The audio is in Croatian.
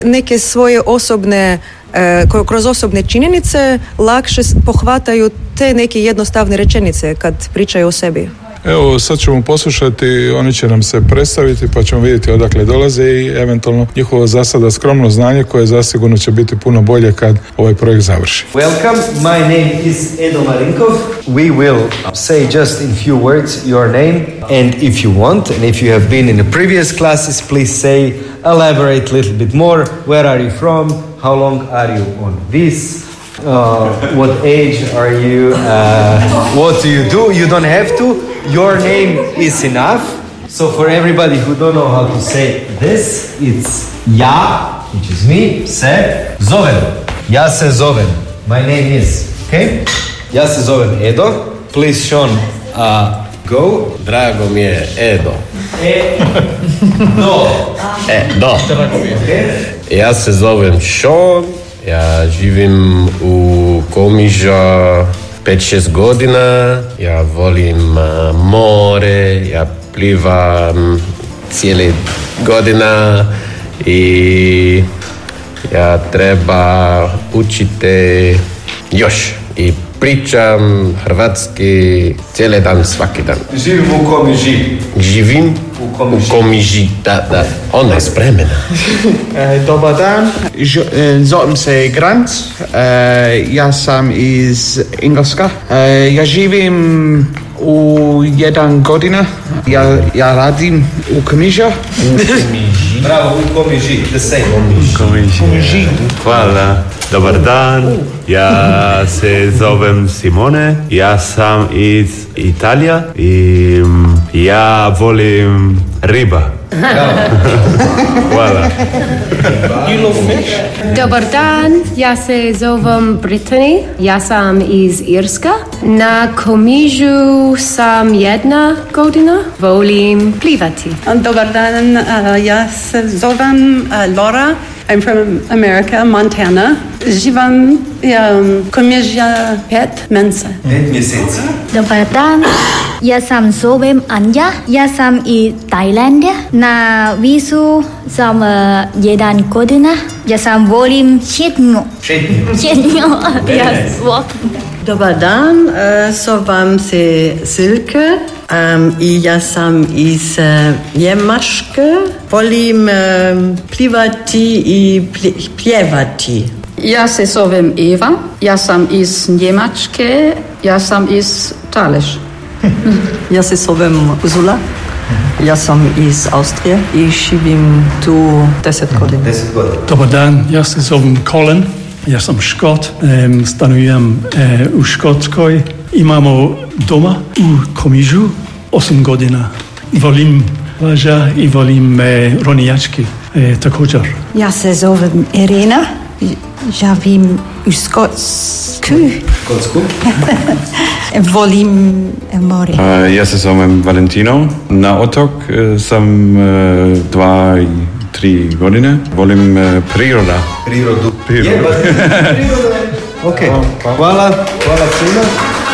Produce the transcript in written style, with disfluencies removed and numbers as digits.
neke svoje osobne, kroz osobne činjenice lakše pohvataju te neke jednostavne rečenice kad pričaju o sebi. Evo, sad ćemo poslušati, oni će nam se predstaviti pa ćemo vidjeti odakle dolaze i eventualno njihovo za sada skromno znanje koje zasigurno će biti puno bolje kad ovaj projekt završi. Welcome, my name is Edo Marinkov. We will say just in few words your name, and if you want, and if you have been in the previous classes, please say, elaborate a little bit more. Where are you from? How long are you on this? What age are you? What do you do? You don't have to. Your name is enough. So for everybody who don't know how to say this, it's ja, which is me, se zovem. Ja se zovem. My name is, okay? Ja se zovem Edo. Please, Sean, go. Drago mi je Edo. Do. Edo. Okay. Ja se zovem Sean. Ja živim u Komiža 5-6 godina. Ja volim more. Ja plivam cijeli godina i ja treba učiti još i pričam hrvatski cijeli dan, svaki dan. Živim u Komiži. Živim u Komiži, da. Ona je spremena. Dobar dan, zovem se Grant, ja sam iz Engleska. Ja živim u 1 godina, ja radim u Komiža. Bravo, u Komiži, the same. Komiži. Hvala. Dobar dan, ja se zovem Simone, ja sam iz Italije i ja volim riba. Hvala. Dobar dan, ja se zovem Brittany, ja sam iz Irska. Na Komižu sam 1 godina, volim plivati. Dobar dan, ja se zovem Laura. I'm from America, Montana. Živim Komiža 5 mjeseci. Dobar dan, ja sam zovem Anja, ja sam iz Tajlanda. Na vizu sam 1 godina, ja sam volim šetnju. Dobar dan, zovem se Silke i ja sam iz Njemačke. Volim plivati i pjevati. Ja se zovem Eva, ja sam iz Njemačke, ja sam iz Talež. Ja se zovem Ursula, ja sam iz Austrije i živim tu 10 godina. Dobar dan, ja se zovem Colin, ja sam Škot, stanujem u Škotskoj. Imamo doma u Komižu 8 godina. Volim plaža i volim ronijački također. Ja se zovem Irina, živim u Škotsku. Volim more. Ja se zovem Valentino, na otok sam 2-3 godine. Volim prirodu. Prirodu. Ok, hvala svima.